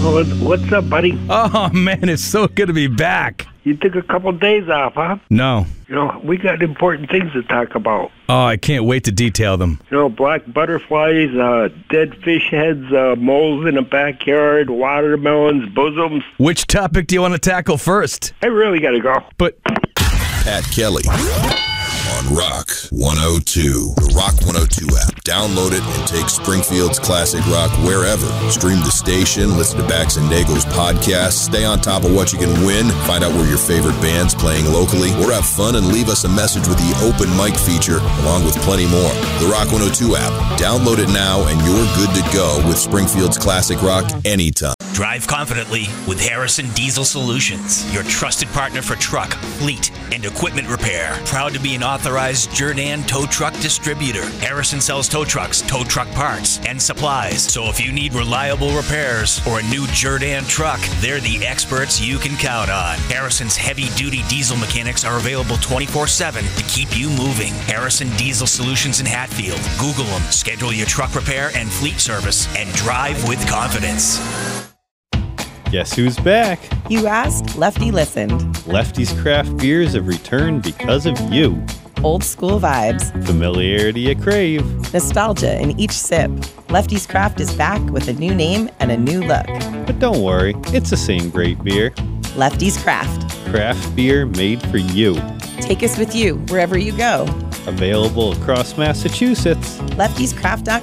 What's up, buddy? Oh, man, it's so good to be back. You took a couple days off, huh? No. We got important things to talk about. Oh, I can't wait to detail them. Black butterflies, dead fish heads, moles in the backyard, watermelons, bosoms. Which topic do you want to tackle first? I really got to go. But Pat Kelly on Rock 102. The Rock 102 app. Download it and take Springfield's classic rock wherever. Stream the station, listen to Bax and Dago's podcast, stay on top of what you can win, find out where your favorite band's playing locally, or have fun and leave us a message with the open mic feature, along with plenty more. The Rock 102 app. Download it now and you're good to go with Springfield's classic rock anytime. Drive confidently with Harrison Diesel Solutions, your trusted partner for truck, fleet, and equipment repair. Proud to be an authorized Jerdan tow truck distributor. Harrison sells tow trucks, tow truck parts, and supplies. So if you need reliable repairs or a new Jerdan truck, they're the experts you can count on. Harrison's heavy-duty diesel mechanics are available 24/7 to keep you moving. Harrison Diesel Solutions in Hatfield. Google them, schedule your truck repair and fleet service, and drive with confidence. Guess who's back? You asked, Lefty listened. Lefty's craft beers have returned because of you. Old school vibes. Familiarity you crave. Nostalgia in each sip. Lefty's Craft is back with a new name and a new look. But don't worry, it's the same great beer. Lefty's Craft. Craft beer made for you. Take us with you wherever you go. Available across Massachusetts. Lefty'sCraft.com.